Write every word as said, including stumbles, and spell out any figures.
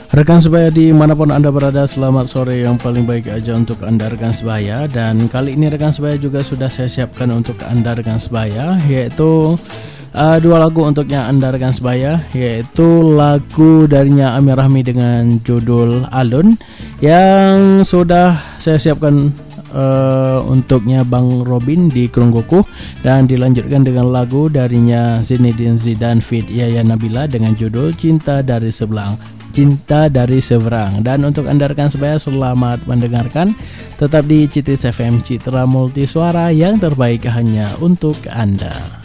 Rekan sebaya dimanapun Anda berada, selamat sore yang paling baik aja untuk Anda rekan sebaya. Dan kali ini rekan sebaya juga sudah saya siapkan untuk Anda rekan sebaya, yaitu uh, dua lagu untuknya Anda rekan sebaya, yaitu lagu darinya Amir Rahmi dengan judul Alun, yang sudah saya siapkan uh, untuknya Bang Robin di Krunggoku, dan dilanjutkan dengan lagu darinya Zinedine Zidane feat Yaya Nabila dengan judul Cinta dari Sebelang Cinta dari Seberang. Dan untuk Anda rekan sebaya, selamat mendengarkan. Tetap di Citis F M, Citra Multi Suara, yang terbaik hanya untuk Anda.